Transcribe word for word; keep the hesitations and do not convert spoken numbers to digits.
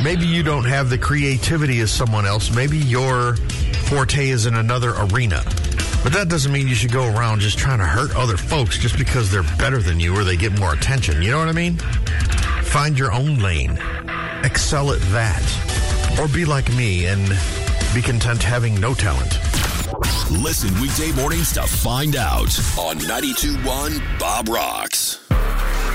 Maybe you don't have the creativity as someone else. Maybe your forte is in another arena. But that doesn't mean you should go around just trying to hurt other folks just because they're better than you or they get more attention. You know what I mean? Find your own lane. Excel at that. Or be like me and be content having no talent. Listen weekday mornings to find out on ninety-two point one Bob Rocks.